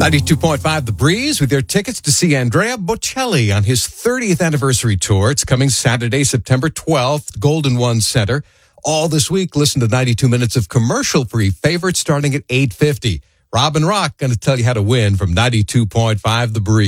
92.5 The Breeze with your tickets to see Andrea Bocelli on his 30th anniversary tour. It's coming Saturday, September 12th, Golden One Center. All this week, listen to 92 minutes of commercial-free favorites starting at $8.50. Rob and Rock going to tell you how to win from 92.5 The Breeze.